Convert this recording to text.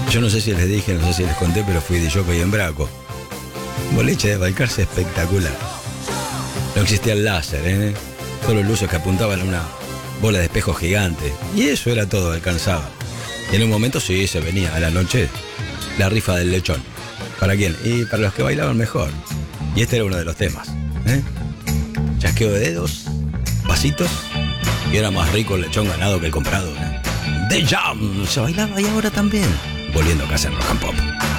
Yo no sé si les dije, no sé si les conté, pero fui de jockey en Braco. Boliche de Balcarce espectacular. No existía el láser, ¿eh? Solo luces que apuntaban a una bola de espejo gigante. Y eso era todo, alcanzaba. Y en un momento sí, se venía a la noche la rifa del lechón. ¿Para quién? Y para los que bailaban mejor. Y este era uno de los temas, ¿eh? Chasqueo de dedos, pasitos, y era más rico el lechón ganado que el comprado, ¿eh? The Jam se bailaba y ahora también. Volviendo a casa en Rock and Pop.